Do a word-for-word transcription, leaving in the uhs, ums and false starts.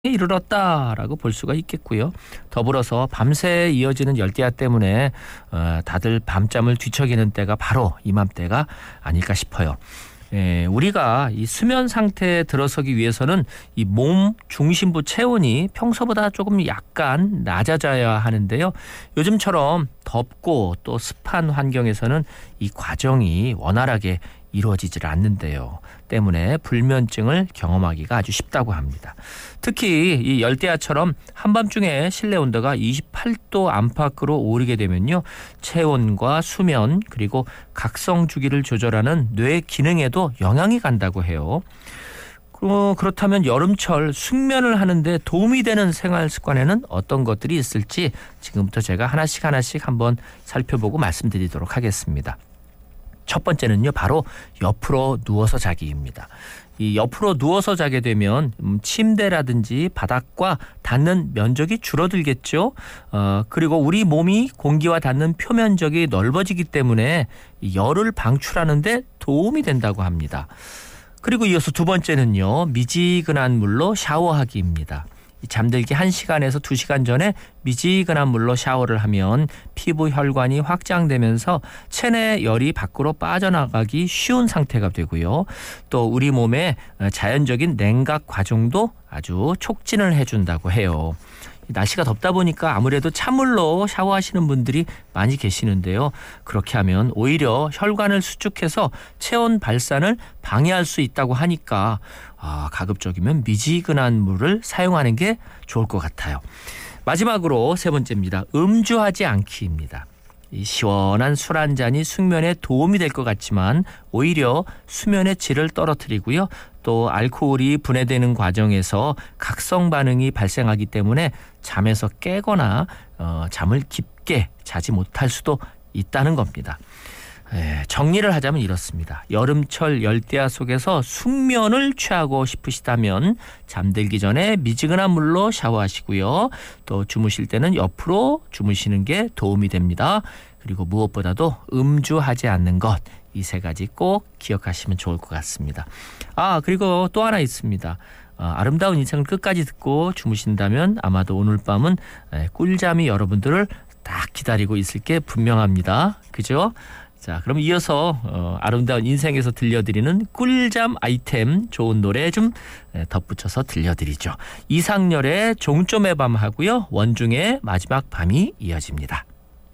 이르렀다라고 볼 수가 있겠고요. 더불어서 밤새 이어지는 열대야 때문에 어, 다들 밤잠을 뒤척이는 때가 바로 이맘때가 아닐까 싶어요. 예, 우리가 이 수면 상태에 들어서기 위해서는 이 몸 중심부 체온이 평소보다 조금 약간 낮아져야 하는데요. 요즘처럼 덥고 또 습한 환경에서는 이 과정이 원활하게 이루어지질 않는데요. 때문에 불면증을 경험하기가 아주 쉽다고 합니다. 특히 이 열대야처럼 한밤중에 실내 온도가 이십팔 도 안팎으로 오르게 되면요. 체온과 수면 그리고 각성 주기를 조절하는 뇌 기능에도 영향이 간다고 해요. 어, 그렇다면 여름철 숙면을 하는데 도움이 되는 생활 습관에는 어떤 것들이 있을지 지금부터 제가 하나씩 하나씩 한번 살펴보고 말씀드리도록 하겠습니다. 첫 번째는요, 바로 옆으로 누워서 자기입니다. 이 옆으로 누워서 자게 되면 침대라든지 바닥과 닿는 면적이 줄어들겠죠. 어, 그리고 우리 몸이 공기와 닿는 표면적이 넓어지기 때문에 열을 방출하는 데 도움이 된다고 합니다. 그리고 이어서 두 번째는요, 미지근한 물로 샤워하기입니다. 잠들기 한 시간에서 두 시간 전에 미지근한 물로 샤워를 하면 피부 혈관이 확장되면서 체내 열이 밖으로 빠져나가기 쉬운 상태가 되고요. 또 우리 몸의 자연적인 냉각 과정도 아주 촉진을 해준다고 해요. 날씨가 덥다 보니까 아무래도 찬물로 샤워하시는 분들이 많이 계시는데요. 그렇게 하면 오히려 혈관을 수축해서 체온 발산을 방해할 수 있다고 하니까 아, 가급적이면 미지근한 물을 사용하는 게 좋을 것 같아요. 마지막으로 세 번째입니다. 음주하지 않기입니다. 이 시원한 술 한 잔이 숙면에 도움이 될 것 같지만 오히려 수면의 질을 떨어뜨리고요. 또 알코올이 분해되는 과정에서 각성 반응이 발생하기 때문에 잠에서 깨거나 어, 잠을 깊게 자지 못할 수도 있다는 겁니다. 예, 정리를 하자면 이렇습니다. 여름철 열대야 속에서 숙면을 취하고 싶으시다면 잠들기 전에 미지근한 물로 샤워하시고요. 또 주무실 때는 옆으로 주무시는 게 도움이 됩니다. 그리고 무엇보다도 음주하지 않는 것, 이 세 가지 꼭 기억하시면 좋을 것 같습니다. 아, 그리고 또 하나 있습니다. 어, 아름다운 인생을 끝까지 듣고 주무신다면 아마도 오늘 밤은 꿀잠이 여러분들을 딱 기다리고 있을 게 분명합니다. 그죠? 자, 그럼 이어서 어, 아름다운 인생에서 들려드리는 꿀잠 아이템 좋은 노래 좀 덧붙여서 들려드리죠. 이상열의 종점의 밤 하고요. 원중의 마지막 밤이 이어집니다.